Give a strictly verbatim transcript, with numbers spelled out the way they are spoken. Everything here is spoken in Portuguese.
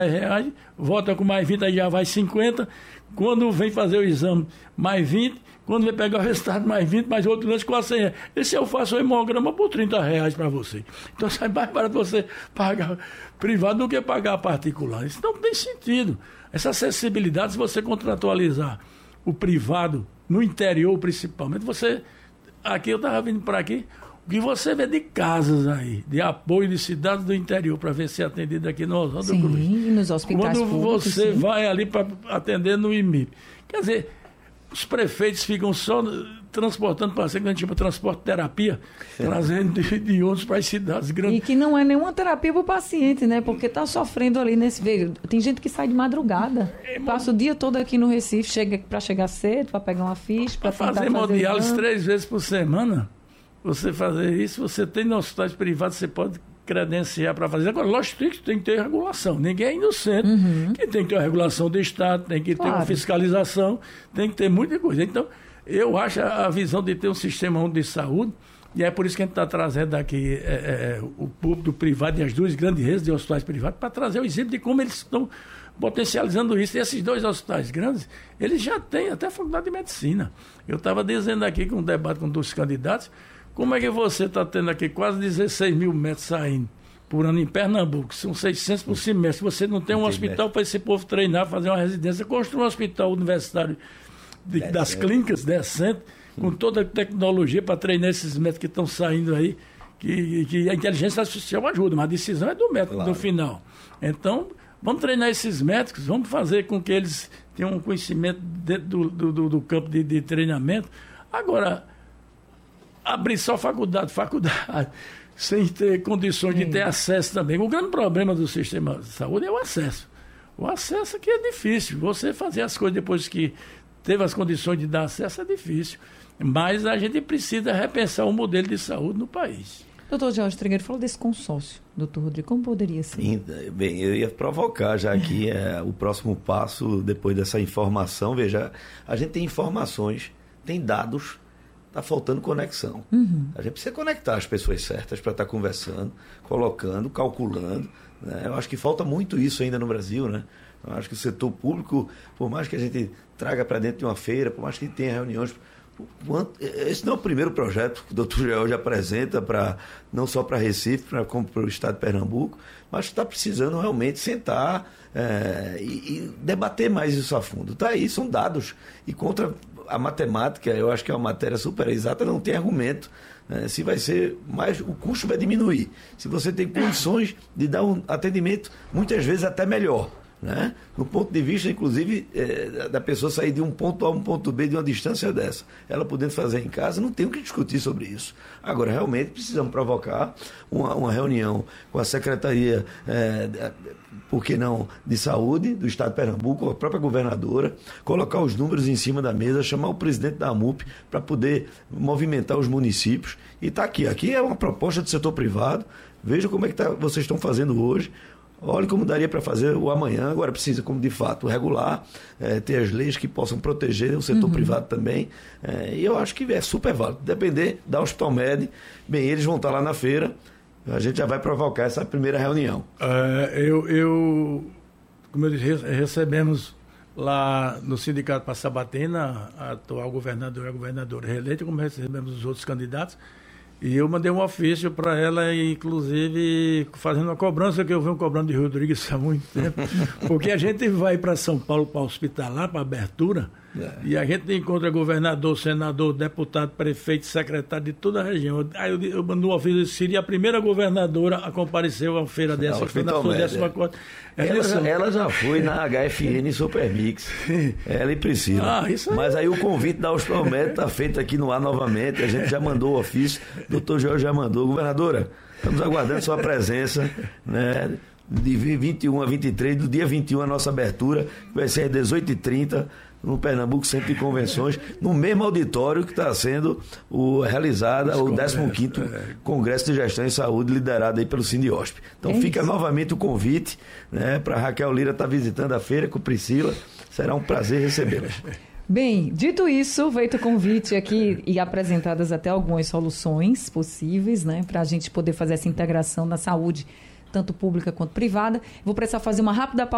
reais, volta com mais vinte, aí já vai cinquenta. Quando vem fazer o exame, mais vinte. Quando vem pegar o resultado, mais vinte, mais outro lance, quase cem reais. Esse eu faço um hemograma por trinta reais para você. Então sai mais barato você pagar privado do que pagar particular. Isso não tem sentido. Essa acessibilidade, se você contratualizar o privado, no interior principalmente, você... Aqui eu estava vindo para aqui, o que você vê de casas aí, de apoio de cidades do interior para ver se é atendido aqui no Oswaldo Cruz. Sim, nos hospitais Quando públicos, você sim. vai ali para atender no I M I P. Quer dizer, os prefeitos ficam só transportando pacientes, que a gente chama de transporte terapia, é. trazendo de, de outros para as cidades grandes. E que não é nenhuma terapia para o paciente, né? Porque está sofrendo ali nesse veio. Tem gente que sai de madrugada, é, passa o dia todo aqui no Recife, chega para chegar cedo, para pegar uma ficha, para fazer, fazer hemodiálise três vezes por semana. Você fazer isso, você tem nos hospitais privados, você pode credenciar para fazer. Agora, lógico que tem que ter regulação. Ninguém é inocente. Uhum. Quem tem que ter uma regulação do Estado, tem que claro. ter uma fiscalização, tem que ter muita coisa. Então, eu acho a visão de ter um sistema único de saúde, e é por isso que a gente está trazendo aqui é, é, o público privado e as duas grandes redes de hospitais privados, para trazer o exemplo de como eles estão potencializando isso. E esses dois hospitais grandes, eles já têm até a faculdade de medicina. Eu estava dizendo aqui com um debate com dois candidatos, como é que você está tendo aqui quase dezesseis mil médicos saindo por ano em Pernambuco? São seiscentos por semestre. Você não tem um hospital para esse povo treinar, fazer uma residência, construir um hospital universitário de, das clínicas decente, com toda a tecnologia para treinar esses médicos que estão saindo aí, que, que a inteligência artificial ajuda, mas a decisão é do médico claro. no final. Então, vamos treinar esses médicos, vamos fazer com que eles tenham um conhecimento dentro do, do, do, do campo de, de treinamento. Agora, abrir só faculdade, faculdade, sem ter condições Sim. de ter acesso também. O grande problema do sistema de saúde é o acesso. O acesso aqui é difícil. Você fazer as coisas depois que teve as condições de dar acesso é difícil. Mas a gente precisa repensar o modelo de saúde no país. Doutor Jorge Trigueiro, falou desse consórcio. Doutor Rodrigo, como poderia ser? Sim, bem, eu ia provocar já aqui é, o próximo passo, depois dessa informação. Veja, a gente tem informações, tem dados, está faltando conexão. Uhum. A gente precisa conectar as pessoas certas para estar tá conversando, colocando, calculando. Né? Eu acho que falta muito isso ainda no Brasil, né? Eu acho que o setor público, por mais que a gente traga para dentro de uma feira, por mais que tenha reuniões... Esse não é o primeiro projeto que o doutor George apresenta, pra, não só para Recife, pra, como para o estado de Pernambuco, mas está precisando realmente sentar é, e, e debater mais isso a fundo. Tá aí, são dados. E contra a matemática, eu acho que é uma matéria super exata, não tem argumento. Né? Se vai ser mais, o custo vai diminuir. Se você tem condições de dar um atendimento, muitas vezes até melhor. Né? No ponto de vista, inclusive, é, da pessoa sair de um ponto A a um ponto B de uma distância dessa, ela podendo fazer em casa, não tem o que discutir sobre isso. Agora, realmente, precisamos provocar uma, uma reunião com a Secretaria, é, por que não, de Saúde do Estado de Pernambuco, a própria governadora, colocar os números em cima da mesa, chamar o presidente da AMUP para poder movimentar os municípios. E está aqui. Aqui é uma proposta do setor privado. Veja como é que tá, vocês estão fazendo hoje. Olha como daria para fazer o amanhã. Agora precisa, como de fato, regular, é, ter as leis que possam proteger o setor uhum. privado também. É, e eu acho que é super válido. Depender da Hospital Med, bem, eles vão estar lá na feira, a gente já vai provocar essa primeira reunião. É, eu, eu, como eu disse, recebemos lá no Sindicato Passabatina a atual governadora, a governadora reeleita, como recebemos os outros candidatos. E eu mandei um ofício para ela, inclusive fazendo uma cobrança, que eu venho cobrando de Rodrigues há muito tempo, porque a gente vai para São Paulo para hospitalar, para abertura, é. e a gente encontra governador, senador, deputado, prefeito, secretário de toda a região. Aí eu, eu mandei um ofício, seria a primeira governadora a comparecer a uma feira dessa, que foi na sua décima quarta. Ela, já, ela já foi na H F N Supermix, ela e Priscila. Ah, isso aí. Mas aí o convite da Hospital Med está feito aqui no ar novamente, a gente já mandou o ofício, o doutor Jorge já mandou. Governadora, estamos aguardando sua presença, né, de vinte e um a vinte e três, do dia vinte e um a nossa abertura, que vai ser às dezoito e trinta, no Pernambuco Centro de Convenções, no mesmo auditório que está sendo o, realizada o décimo quinto é. Congresso de Gestão em Saúde, liderado aí pelo Sindiosp. Então é fica novamente o convite, né, para Raquel Lira estar tá visitando a feira com Priscila. Será um prazer recebê-las. Bem, dito isso, feito o convite aqui e apresentadas até algumas soluções possíveis, né, para a gente poder fazer essa integração da saúde, tanto pública quanto privada. Vou precisar fazer uma rápida pausa.